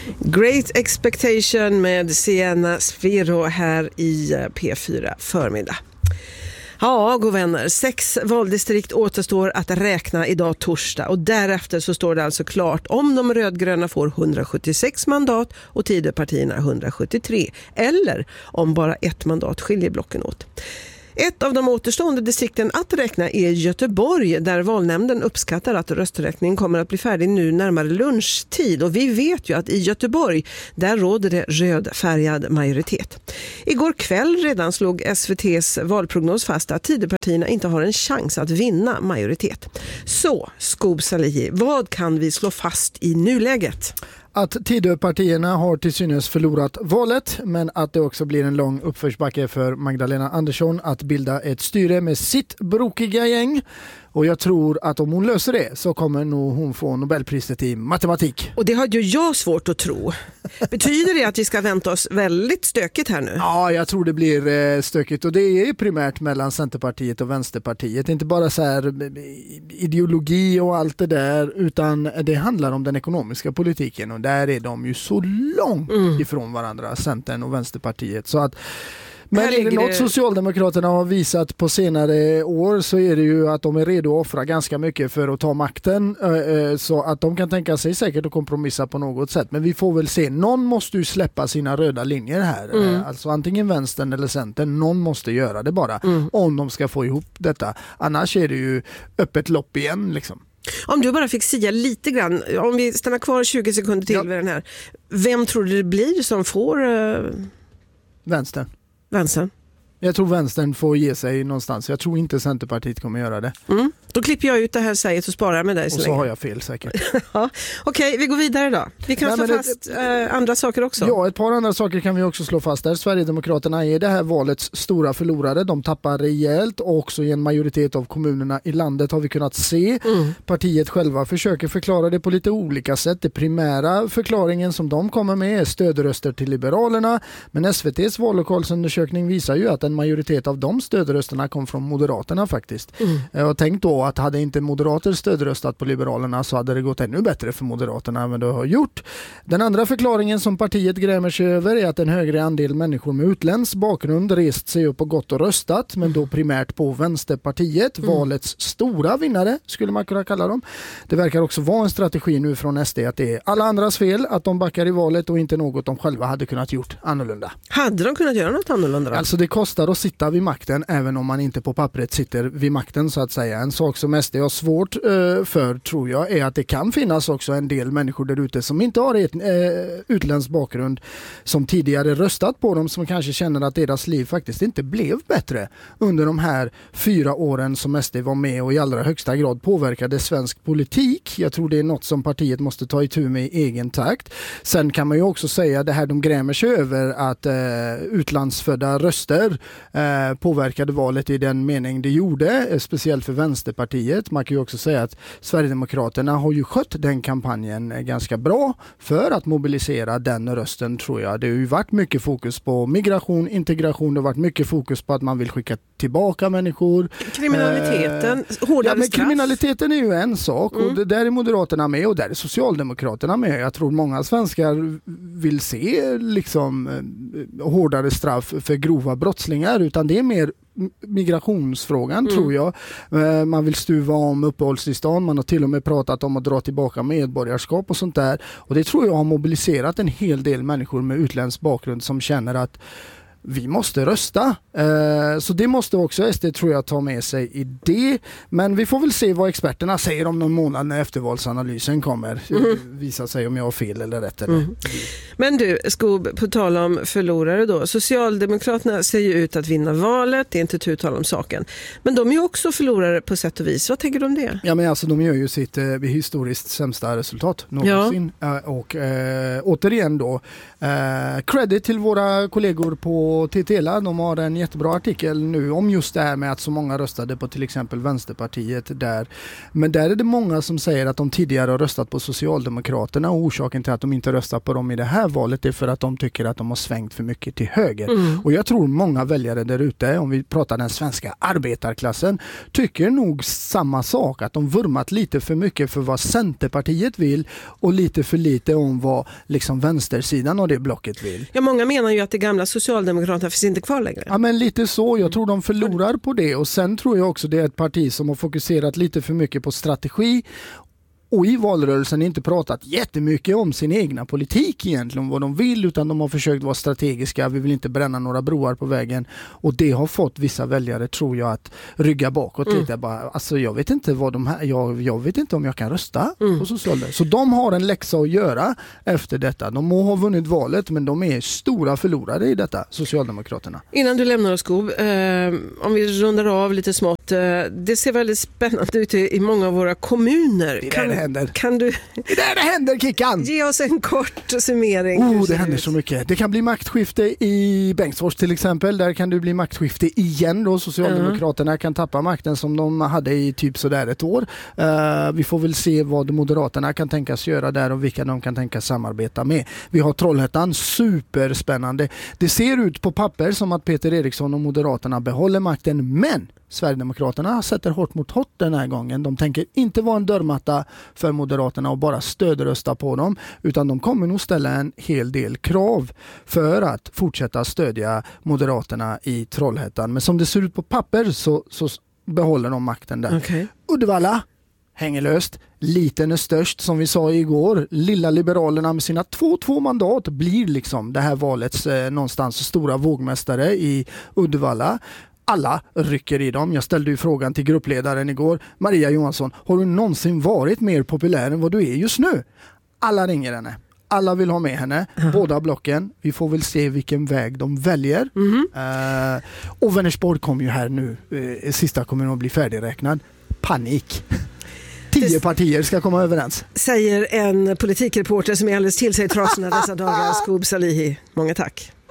Great Expectation med Sienna Spiro här i P4 förmiddag. Ja, god vänner. 6 valdistrikt återstår att räkna idag torsdag och därefter så står det alltså klart om de rödgröna får 176 mandat och Tidöpartierna 173 eller om bara ett mandat skiljer blocken åt. Ett av de återstående distrikten att räkna är Göteborg där valnämnden uppskattar att rösträkningen kommer att bli färdig nu närmare lunchtid och vi vet ju att i Göteborg där råder det rödfärgad majoritet. Igår kväll redan slog SVT:s valprognos fast att Tidöpartierna inte har en chans att vinna majoritet. Så, Skoob Salihi, vad kan vi slå fast i nuläget? Att Tidöpartierna har till synes förlorat valet men att det också blir en lång uppförsbacke för Magdalena Andersson att bilda ett styre med sitt brokiga gäng. Och jag tror att om hon löser det så kommer nog hon få Nobelpriset i matematik. Och det har ju jag svårt att tro. Betyder det att vi ska vänta oss väldigt stökigt här nu? Ja, jag tror det blir stökigt och det är primärt mellan Centerpartiet och Vänsterpartiet. Inte bara så här ideologi och allt det där utan det handlar om den ekonomiska politiken och där är de ju så långt ifrån varandra, Centern och Vänsterpartiet. Så att men är det något Socialdemokraterna har visat på senare år så är det ju att de är redo att offra ganska mycket för att ta makten så att de kan tänka sig säkert att kompromissa på något sätt. Men vi får väl se, någon måste ju släppa sina röda linjer här. Alltså antingen vänstern eller Centern, någon måste göra det bara om de ska få ihop detta. Annars är det ju öppet lopp igen liksom. Om du bara fick säga lite grann, om vi stannar kvar 20 sekunder till med den här. Vem tror du det blir som får... Vänstern. Vänstern? Jag tror vänstern får ge sig någonstans. Jag tror inte Centerpartiet kommer göra det. Då klipper jag ut det här säget och sparar med dig så och så länge. har jag fel säkert. Ja. Okej, vi går vidare då. Vi kan slå fast andra saker också. Ja, ett par andra saker kan vi också slå fast där. Sverigedemokraterna är det här valets stora förlorare. De tappar rejält och också i en majoritet av kommunerna i landet har vi kunnat se. Partiet själva försöker förklara det på lite olika sätt. Det primära förklaringen som de kommer med är stödröster till Liberalerna. Men SVT:s vallokalsundersökning visar ju att en majoritet av de stödrösterna kom från Moderaterna faktiskt. Jag har tänkt då att hade inte moderater stödröstat på Liberalerna så hade det gått ännu bättre för Moderaterna än vad det har gjort. Den andra förklaringen som partiet grämer sig över är att en högre andel människor med utländsk bakgrund rest sig upp och gått och röstat men då primärt på Vänsterpartiet, valets stora vinnare skulle man kunna kalla dem. Det verkar också vara en strategi nu från SD att det är alla andras fel att de backar i valet och inte något de själva hade kunnat gjort annorlunda. Hade de kunnat göra något annorlunda då? Alltså det kostar att sitta vid makten även om man inte på pappret sitter vid makten så att säga. En sak som SD har svårt för tror jag är att det kan finnas också en del människor där ute som inte har utländsk bakgrund som tidigare röstat på dem som kanske känner att deras liv faktiskt inte blev bättre under de här 4 åren som SD var med och i allra högsta grad påverkade svensk politik. Jag tror det är något som partiet måste ta itu med i egen takt. Sen kan man ju också säga det här de grämer sig över att utlandsfödda röster påverkade valet i den mening det gjorde, speciellt för Vänsterpartiet. Man kan ju också säga att Sverigedemokraterna har ju skött den kampanjen ganska bra för att mobilisera den rösten tror jag. Det har ju varit mycket fokus på migration, integration, det har varit mycket fokus på att man vill skicka tillbaka människor. Kriminaliteten, hårdare straff. Kriminaliteten är ju en sak och där är Moderaterna med och där är Socialdemokraterna med. Jag tror många svenskar vill se liksom hårdare straff för grova brottslingar utan det är mer migrationsfrågan tror jag. Man vill stuva om uppehållstillstånd, man har till och med pratat om att dra tillbaka medborgarskap och sånt där och det tror jag har mobiliserat en hel del människor med utländsk bakgrund som känner att vi måste rösta. Så det måste också SD tror jag ta med sig i det. Men vi får väl se vad experterna säger om någon månad när eftervalsanalysen kommer. Visa sig om jag har fel eller rätt. Eller. Men du, Skoob, på tal om förlorare då. Socialdemokraterna ser ju ut att vinna valet. Det är inte tu tal om saken. Men de är ju också förlorare på sätt och vis. Vad tänker du om det? Ja, men alltså de gör ju sitt historiskt sämsta resultat någonsin. Och återigen då, credit till våra kollegor på på TTLA, de har en jättebra artikel nu om just det här med att så många röstade på till exempel Vänsterpartiet där. Men där är det många som säger att de tidigare har röstat på Socialdemokraterna och orsaken till att de inte röstar på dem i det här valet är för att de tycker att de har svängt för mycket till höger. Och jag tror många väljare där ute, om vi pratar den svenska arbetarklassen, tycker nog samma sak, att de vurmat lite för mycket för vad Centerpartiet vill och lite för lite om vad liksom vänstersidan av det blocket vill. Ja, många menar ju att det gamla Socialdemokraterna finns inte kvar längre. Ja, men lite så. Jag tror de förlorar på det, och sen tror jag också det är ett parti som har fokuserat lite för mycket på strategi och i valrörelsen inte pratat jättemycket om sin egna politik egentligen, vad de vill, utan de har försökt vara strategiska. Vi vill inte bränna några broar på vägen, och det har fått vissa väljare, tror jag, att rygga bakåt lite. Alltså, jag vet inte vad de här, jag vet inte om jag kan rösta på Socialdemokraterna. Så de har en läxa att göra efter detta. De må ha vunnit valet, men de är stora förlorare i detta, Socialdemokraterna. Innan du lämnar oss, Skov, om vi rundar av lite smått, det ser väldigt spännande ut i många av våra kommuner. Kan du det händer, Kickan! Ge oss en kort summering. Det händer så mycket. Det kan bli maktskifte i Bengtsfors till exempel. Där kan det bli maktskifte igen då. Socialdemokraterna kan tappa makten som de hade i typ sådär ett år. Vi får väl se vad Moderaterna kan tänkas göra där och vilka de kan tänkas samarbeta med. Vi har Trollhättan, superspännande. Det ser ut på papper som att Peter Eriksson och Moderaterna behåller makten, men Sverigedemokraterna sätter hårt mot hårt den här gången. De tänker inte vara en dörrmatta för Moderaterna och bara stödrösta på dem, utan de kommer nog ställa en hel del krav för att fortsätta stödja Moderaterna i Trollhättan. Men som det ser ut på papper så behåller de makten där. Okay. Uddevalla hänger löst. Liten är störst, som vi sa igår. Lilla Liberalerna med sina 2 mandat blir liksom det här valets någonstans stora vågmästare i Uddevalla. Alla rycker i dem. Jag ställde ju frågan till gruppledaren igår, Maria Johansson, har du någonsin varit mer populär än vad du är just nu? Alla ringer henne. Alla vill ha med henne. Båda blocken. Vi får väl se vilken väg de väljer. Och Vänersborg kommer ju här nu. Sista kommer att bli färdigräknad. Panik. 10 partier ska komma överens. Säger en politikreporter som är alldeles till sig trasorna dessa dagar, Skov Salihi. Många tack.